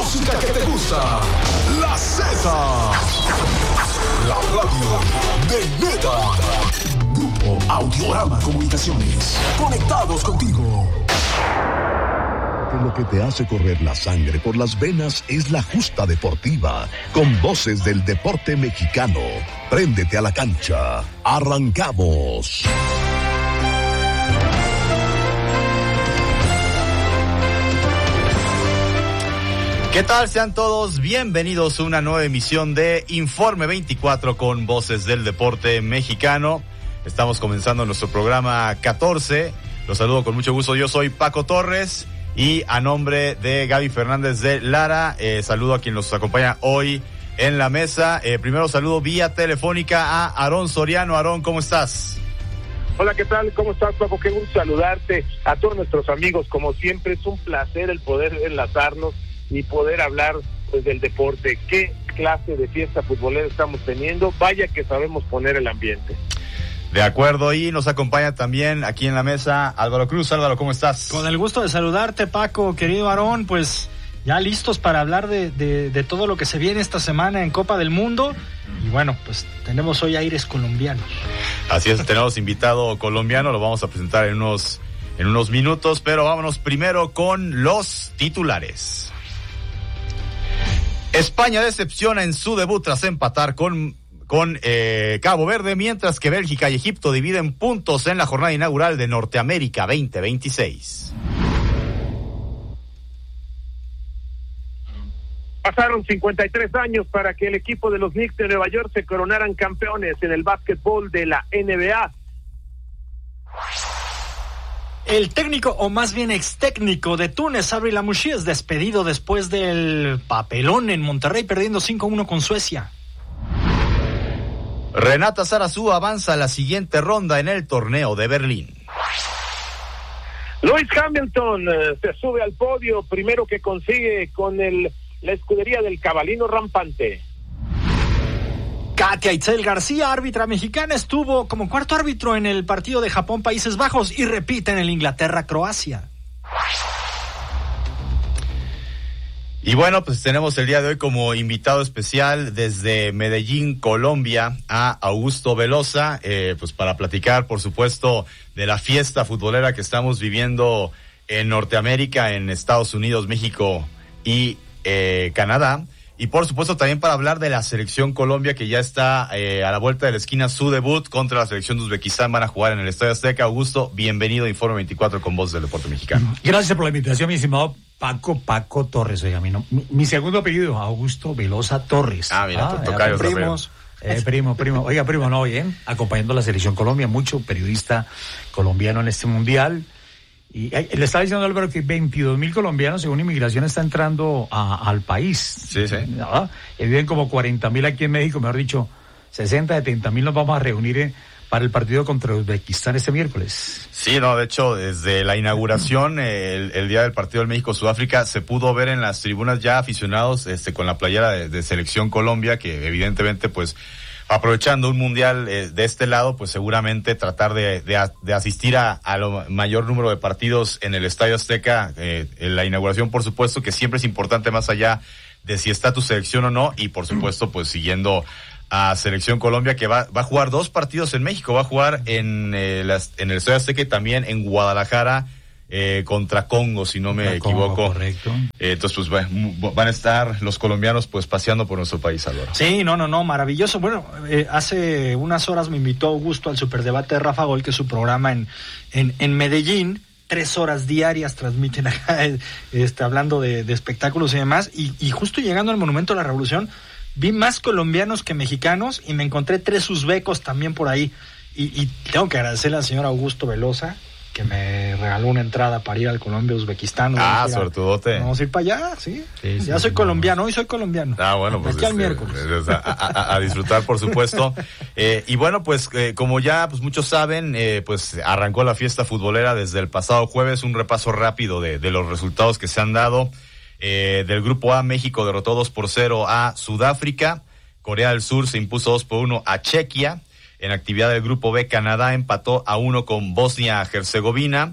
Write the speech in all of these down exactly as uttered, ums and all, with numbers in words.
música que te gusta. La Z. La radio de Neta. Grupo Audiorama Comunicaciones. Conectados contigo. Que lo que te hace correr la sangre por las venas es la justa deportiva, con voces del deporte mexicano. Préndete a la cancha. Arrancamos. ¿Qué tal? Sean todos bienvenidos a una nueva emisión de Informe veinticuatro con voces del deporte mexicano. Estamos comenzando nuestro programa catorce. Los saludo con mucho gusto. Yo soy Paco Torres y a nombre de Gaby Fernández de Lara, eh, saludo a quien nos acompaña hoy en la mesa. Eh, primero saludo vía telefónica a Aarón Soriano. Aarón, ¿cómo estás? Hola, ¿qué tal? ¿Cómo estás, Paco? Qué gusto saludarte a todos nuestros amigos. Como siempre, es un placer el poder enlazarnos y poder hablar pues del deporte. ¿Qué clase de fiesta futbolera estamos teniendo? Vaya que sabemos poner el ambiente. De acuerdo, y nos acompaña también aquí en la mesa Álvaro Cruz. Álvaro, ¿cómo estás? Con el gusto de saludarte, Paco, querido Aarón, pues ya listos para hablar de, de, de todo lo que se viene esta semana en Copa del Mundo. Y bueno, pues tenemos hoy aires colombianos. Así es, tenemos invitado colombiano, lo vamos a presentar en unos, en unos minutos, pero vámonos primero con los titulares. España decepciona en su debut tras empatar con, con eh, Cabo Verde, mientras que Bélgica y Egipto dividen puntos en la jornada inaugural de Norteamérica veinte veintiséis. Pasaron cincuenta y tres años para que el equipo de los Knicks de Nueva York se coronaran campeones en el básquetbol de la N B A. El técnico, o más bien ex técnico de Túnez, Sabri Lamouchi, es despedido después del papelón en Monterrey, perdiendo cinco uno con Suecia. Renata Zarazú avanza a la siguiente ronda en el torneo de Berlín. Lewis Hamilton eh, se sube al podio, primero que consigue con el la escudería del cabalino rampante. Katia Itzel García, árbitra mexicana, estuvo como cuarto árbitro en el partido de Japón-Países Bajos y repite en el Inglaterra-Croacia. Y bueno, pues tenemos el día de hoy como invitado especial desde Medellín, Colombia, a Augusto Velosa, eh, pues para platicar, por supuesto, de la fiesta futbolera que estamos viviendo en Norteamérica, en Estados Unidos, México y eh, Canadá. Y por supuesto también para hablar de la selección Colombia, que ya está eh, a la vuelta de la esquina, su debut contra la selección de Uzbekistán. Van a jugar en el Estadio Azteca. Augusto, bienvenido a Informe veinticuatro con voz del deporte mexicano. Gracias por la invitación, mi estimado Paco, Paco Torres. Oiga, mi, no, mi, mi segundo apellido, Augusto Velosa Torres. Ah, mira, ah, tocayo, primos. Eh, primo, primo. Oiga, primo, no, bien, acompañando a la selección Colombia, mucho periodista colombiano en este mundial. Y eh, le estaba diciendo Álvaro que veintidós mil colombianos, según inmigración, está entrando a, al país. Sí, sí. ¿Ah? Y viven como cuarenta mil aquí en México, mejor dicho, sesenta, setenta mil nos vamos a reunir eh, para el partido contra Uzbekistán este miércoles. Sí, no, de hecho, desde la inauguración, eh, el, el día del partido del México-Sudáfrica, se pudo ver en las tribunas ya aficionados este, con la playera de, de Selección Colombia, que evidentemente, pues, aprovechando un mundial eh, de este lado, pues seguramente tratar de, de, de asistir a, a lo mayor número de partidos en el Estadio Azteca, eh, en la inauguración, por supuesto, que siempre es importante más allá de si está tu selección o no, y por supuesto, pues siguiendo a Selección Colombia, que va, va a jugar dos partidos en México, va a jugar en, eh, las, en el Estadio Azteca y también en Guadalajara, Eh, contra Congo, si no me contra equivoco. Congo, correcto. Eh, entonces, pues van, van a estar los colombianos pues paseando por nuestro país, Álvaro. Sí, no, no, no, maravilloso. Bueno, eh, hace unas horas me invitó Augusto al Superdebate de Rafa Gol, que es su programa en, en, en Medellín. Tres horas diarias transmiten acá, este, hablando de, de espectáculos y demás. Y, y justo llegando al Monumento a la Revolución, vi más colombianos que mexicanos y me encontré tres uzbecos también por ahí. Y, y tengo que agradecerle al señor Augusto Velosa, que me regaló una entrada para ir al Colombia, Uzbekistán. Ah, suertudote. Vamos a ir para allá, sí. sí, sí ya soy sí, colombiano, hoy soy colombiano. Ah, bueno, pues aquí este, al miércoles. A, a, a disfrutar, por supuesto. eh, y bueno, pues eh, como ya pues muchos saben, eh, pues arrancó la fiesta futbolera desde el pasado jueves. Un repaso rápido de, de los resultados que se han dado. Eh, del Grupo A, México derrotó dos por cero a Sudáfrica. Corea del Sur se impuso dos por uno a Chequia. En actividad del Grupo B, Canadá empató a uno con Bosnia-Herzegovina.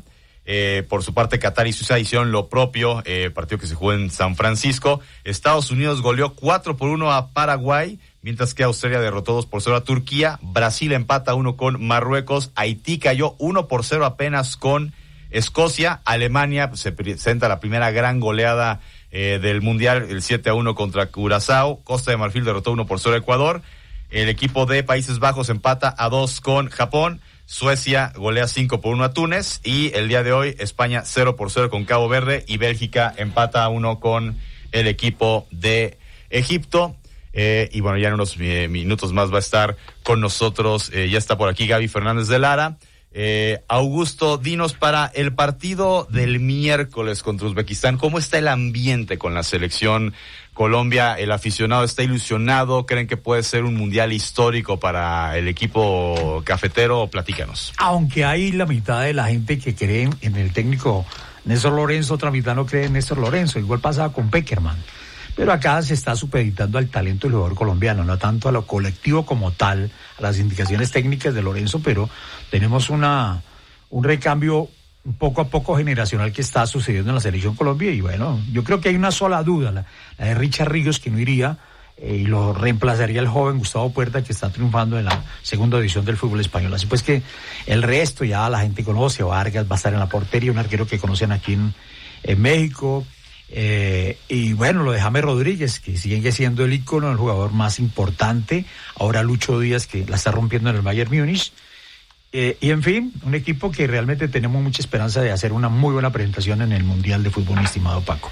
Eh, por su parte, Qatar y Suiza hicieron lo propio, eh, partido que se jugó en San Francisco. Estados Unidos goleó cuatro por uno a Paraguay, mientras que Australia derrotó dos por cero a Turquía. Brasil empata uno con Marruecos. Haití cayó uno por cero apenas con Escocia. Alemania se presenta la primera gran goleada eh, del Mundial, el siete a uno contra Curazao. Costa de Marfil derrotó uno por cero a Ecuador. El equipo de Países Bajos empata a dos con Japón. Suecia golea cinco por uno a Túnez, y el día de hoy España cero por cero con Cabo Verde, y Bélgica empata a uno con el equipo de Egipto. Eh, y bueno, ya en unos eh, minutos más va a estar con nosotros, eh, ya está por aquí Gaby Fernández de Lara. Eh, Augusto, dinos, para el partido del miércoles contra Uzbekistán, ¿cómo está el ambiente con la selección Colombia? ¿El aficionado está ilusionado? ¿Creen que puede ser un mundial histórico para el equipo cafetero? Platícanos. Aunque hay la mitad de la gente que cree en el técnico Néstor Lorenzo, otra mitad no cree en Néstor Lorenzo. Igual pasaba con Peckerman. Pero acá se está supeditando al talento del jugador colombiano, no tanto a lo colectivo como tal, a las indicaciones técnicas de Lorenzo, pero tenemos una un recambio poco a poco generacional que está sucediendo en la selección Colombia. Y bueno, yo creo que hay una sola duda, la, la de Richard Ríos, que no iría, eh, y lo reemplazaría el joven Gustavo Puerta, que está triunfando en la segunda división del fútbol español. Así pues que el resto ya la gente conoce. Vargas va a estar en la portería, un arquero que conocen aquí en, en México. Eh, y bueno, lo de James Rodríguez, que sigue siendo el ícono, el jugador más importante. Ahora Lucho Díaz, que la está rompiendo en el Bayern Múnich. Eh, y en fin, un equipo que realmente tenemos mucha esperanza de hacer una muy buena presentación en el Mundial de Fútbol, mi estimado Paco.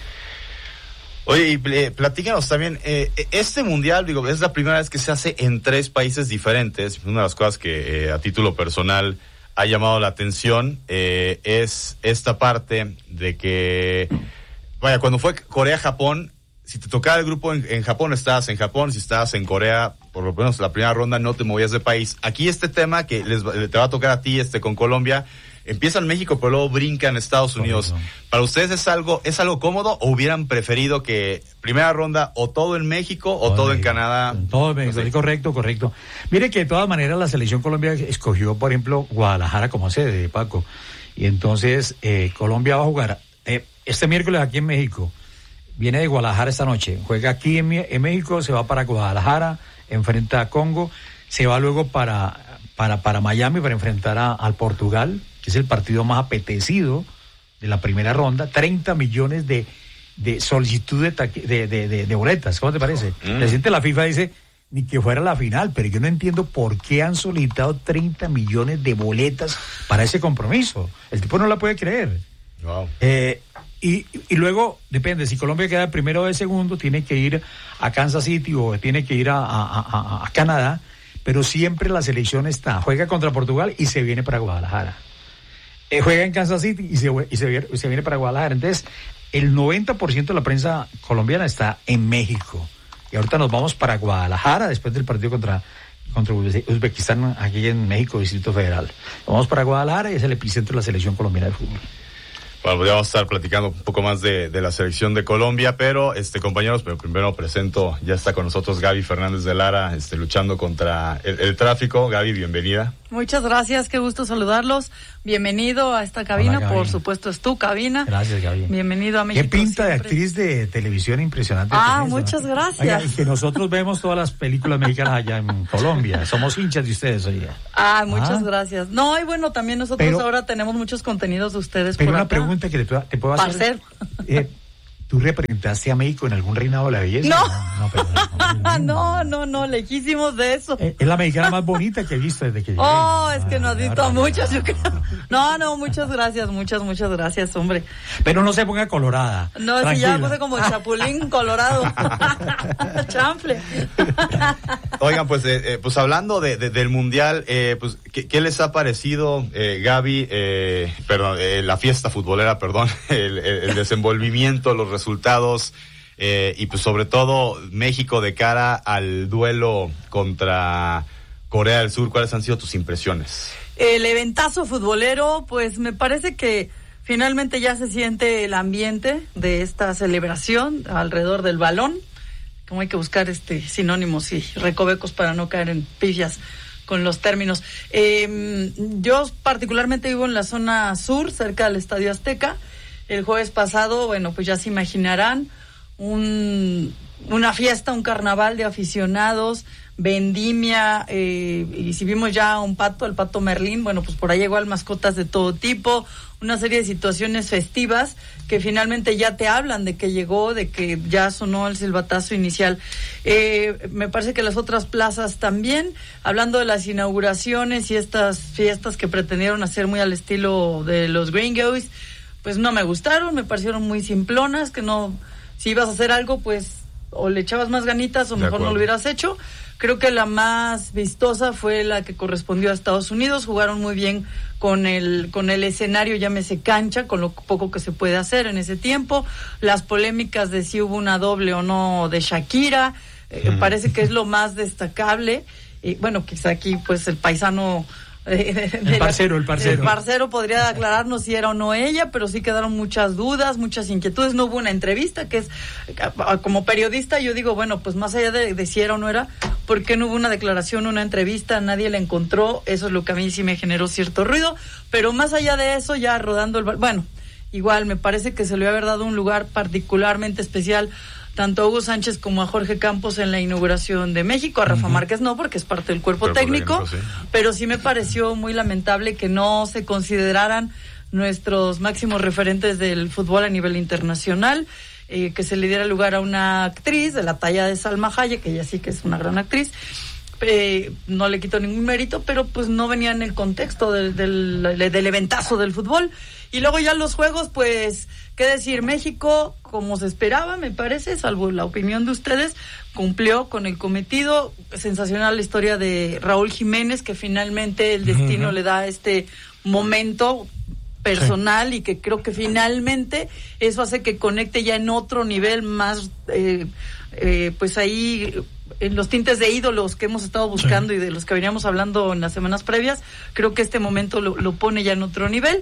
Oye, y eh, platícanos también, eh, este Mundial, digo, es la primera vez que se hace en tres países diferentes. Una de las cosas que eh, a título personal ha llamado la atención eh, es esta parte de que, vaya, cuando fue Corea-Japón, si te tocaba el grupo en, en Japón, estabas en Japón. Si estabas en Corea, por lo menos la primera ronda, no te movías de país. Aquí este tema que les te va a tocar a ti, este con Colombia, empieza en México, pero luego brinca en Estados Unidos. Correcto. ¿Para ustedes es algo es algo cómodo, o hubieran preferido que primera ronda o todo en México o todo, todo en Canadá? Todo en México, sí. Correcto, correcto. Mire que de todas maneras la selección Colombia escogió, por ejemplo, Guadalajara como sede, Paco. Y entonces eh, Colombia va a jugar eh, este miércoles aquí en México. Viene de Guadalajara esta noche, juega aquí en, en México, se va para Guadalajara, enfrenta a Congo, se va luego para, para, para Miami para enfrentar a, al Portugal, que es el partido más apetecido de la primera ronda. Treinta millones de, de solicitud de, de, de, de, de boletas. ¿Cómo te parece? Mm. El presidente de la FIFA dice, ni que fuera la final, pero yo no entiendo por qué han solicitado treinta millones de boletas para ese compromiso. El tipo no la puede creer. Wow. Eh, y, y luego, depende, si Colombia queda primero o de segundo, tiene que ir a Kansas City o tiene que ir a, a, a, a Canadá, pero siempre la selección está, juega contra Portugal y se viene para Guadalajara. Eh, juega en Kansas City y se, y se, y se viene para Guadalajara. Entonces, el noventa por ciento de la prensa colombiana está en México. Y ahorita nos vamos para Guadalajara después del partido contra, contra Uzbekistán aquí en México, Distrito Federal. Vamos para Guadalajara y es el epicentro de la selección colombiana de fútbol. Bueno, pues ya vamos a estar platicando un poco más de, de la selección de Colombia, pero este compañeros, pero primero presento, ya está con nosotros Gaby Fernández de Lara, este, luchando contra el, el tráfico. Gaby, bienvenida. Muchas gracias, qué gusto saludarlos. Bienvenido a esta cabina. Hola, por supuesto es tu cabina. Gracias, Gaby. Bienvenido a México. Qué pinta siempre. De actriz de televisión impresionante. Ah, muchas eso, gracias. Oiga, y que nosotros vemos todas las películas mexicanas allá en Colombia. Somos hinchas de ustedes, oiga. Ah, muchas ah. gracias. No, y bueno, también nosotros pero, ahora tenemos muchos contenidos de ustedes pero por una acá. pregunta que te, te puedo hacer. Eh, ¿Tú representaste a México en algún reinado de la belleza? No, no, no, pero, no, no, no, no, lejísimos de eso. Es, es la mexicana más bonita que he visto desde que llegué. Oh, es que no has visto a muchas, yo creo. No, no, muchas gracias, muchas, muchas gracias, hombre. Pero no se ponga colorada. No, tranquila. Si ya me puse como el chapulín colorado. Chanfle. Oigan, pues, eh, eh, pues hablando de, de, del Mundial, eh, pues, ¿qué, ¿qué les ha parecido, eh, Gaby, eh, perdón, eh, la fiesta futbolera, perdón, el, el, el desenvolvimiento, los resultados, eh, y pues sobre todo México de cara al duelo contra Corea del Sur? ¿Cuáles han sido tus impresiones? El eventazo futbolero, pues me parece que finalmente ya se siente el ambiente de esta celebración alrededor del balón. Como hay que buscar este sinónimos y recovecos para no caer en pifias. con los términos. Eh, yo particularmente vivo en la zona sur, cerca del Estadio Azteca. El jueves pasado, bueno, pues ya se imaginarán, un, una fiesta, un carnaval de aficionados, vendimia, eh, y si vimos ya un pato, el pato Merlín, bueno, pues por ahí igual mascotas de todo tipo, una serie de situaciones festivas que finalmente ya te hablan de que llegó, de que ya sonó el silbatazo inicial. Eh, me parece que las otras plazas también, hablando de las inauguraciones y estas fiestas que pretendieron hacer muy al estilo de los Gringos, pues no me gustaron, me parecieron muy simplonas, que no, si ibas a hacer algo, pues o le echabas más ganitas o mejor no lo hubieras hecho. Creo que la más vistosa fue la que correspondió a Estados Unidos. Jugaron muy bien con el con el escenario, llámese cancha, con lo poco que se puede hacer en ese tiempo. Las polémicas de si hubo una doble o no de Shakira, eh, mm. parece que es lo más destacable. Y bueno, quizá aquí pues el paisano... Eh, el parcero, el parcero. El parcero podría aclararnos si era o no ella, pero sí quedaron muchas dudas, muchas inquietudes. No hubo una entrevista, que es, como periodista yo digo, bueno, pues más allá de, de si era o no era, ¿por qué no hubo una declaración, una entrevista? Nadie la encontró, eso es lo que a mí sí me generó cierto ruido, pero más allá de eso, ya rodando el... Bueno, igual me parece que se le había dado un lugar particularmente especial tanto a Hugo Sánchez como a Jorge Campos en la inauguración de México, a Rafa uh-huh. Márquez no, porque es parte del cuerpo, cuerpo técnico, técnico sí. Pero sí me pareció muy lamentable que no se consideraran nuestros máximos referentes del fútbol a nivel internacional, eh, que se le diera lugar a una actriz de la talla de Salma Hayek, que ella sí que es una gran actriz, eh, no le quito ningún mérito, pero pues no venía en el contexto del, del, del eventazo del fútbol. Y luego ya los juegos, pues, qué decir, México, como se esperaba, me parece, salvo la opinión de ustedes, cumplió con el cometido. Sensacional la historia de Raúl Jiménez, que finalmente el destino uh-huh. le da este momento personal sí. y que creo que finalmente eso hace que conecte ya en otro nivel más, eh, eh, pues ahí... en los tintes de ídolos que hemos estado buscando sí. y de los que veníamos hablando en las semanas previas, creo que este momento lo, lo pone ya en otro nivel.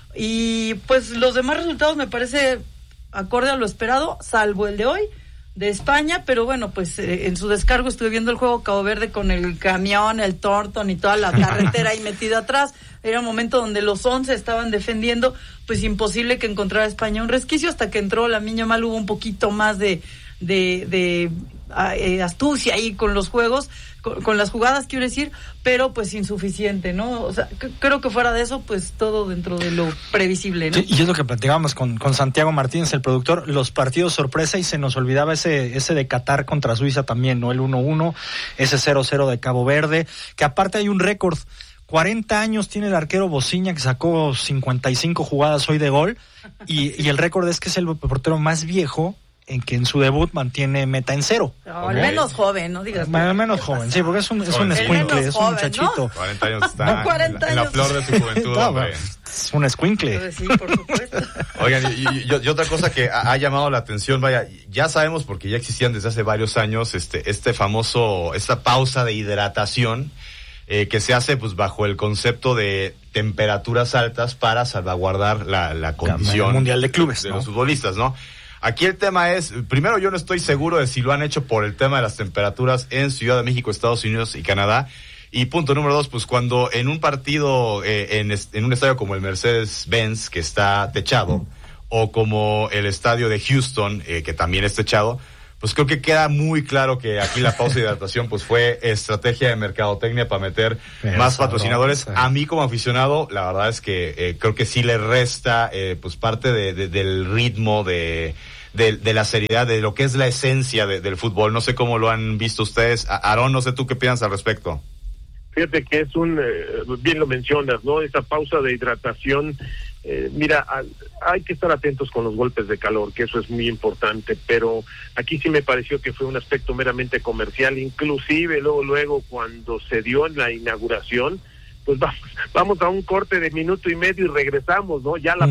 Y pues los demás resultados me parece acorde a lo esperado, salvo el de hoy, de España, pero bueno, pues eh, en su descargo estuve viendo el juego Cabo Verde con el camión, el Thornton y toda la carretera ahí metida atrás. Era un momento donde los once estaban defendiendo, pues imposible que encontrara España un resquicio, hasta que entró la Miña Mal, hubo un poquito más de... de, de eh, astucia ahí con los juegos, con, con las jugadas quiero decir, pero pues insuficiente, ¿no? O sea, c- creo que fuera de eso, pues todo dentro de lo previsible, ¿no? Sí, y es lo que platicábamos con, con Santiago Martínez, el productor, los partidos sorpresa, y se nos olvidaba ese, ese de Qatar contra Suiza también, ¿no? El uno uno, ese cero cero de Cabo Verde, que aparte hay un récord, cuarenta años tiene el arquero Bociña, que sacó cincuenta y cinco jugadas hoy de gol, y, y el récord es que es el portero más viejo en que en su debut mantiene meta en cero. No, al menos joven, no digas. Al menos joven, sí, porque es un, es un escuincle, es un muchachito. ¿no? cuarenta años está no, cuarenta en, la, en la flor de su juventud, no, hombre. Es un escuincle. Sí, por supuesto. Oigan, y, y, y otra cosa que ha, ha llamado la atención, vaya, ya sabemos porque ya existían desde hace varios años este, este famoso, esta pausa de hidratación, eh, que se hace pues bajo el concepto de temperaturas altas para salvaguardar la, la condición mundial de clubes, de ¿no? los futbolistas, ¿no? Aquí el tema es, primero yo no estoy seguro de si lo han hecho por el tema de las temperaturas en Ciudad de México, Estados Unidos y Canadá. Y punto número dos, pues cuando en un partido, eh, en, en un estadio como el Mercedes-Benz, que está techado, o como el estadio de Houston, eh, que también es techado, pues creo que queda muy claro que aquí la pausa de hidratación pues fue estrategia de mercadotecnia para meter Pero más patrocinadores. A mí como aficionado, la verdad es que eh, creo que sí le resta eh, pues parte de, de, del ritmo, de, de, de la seriedad, de lo que es la esencia de, del fútbol. No sé cómo lo han visto ustedes. Aarón, no sé tú qué piensas al respecto. Fíjate que es un, eh, bien lo mencionas, ¿no? Esa pausa de hidratación, eh, mira, al, hay que estar atentos con los golpes de calor, que eso es muy importante, pero aquí sí me pareció que fue un aspecto meramente comercial, inclusive luego, luego cuando se dio en la inauguración, pues vamos, vamos a un corte de minuto y medio y regresamos, ¿no? Ya la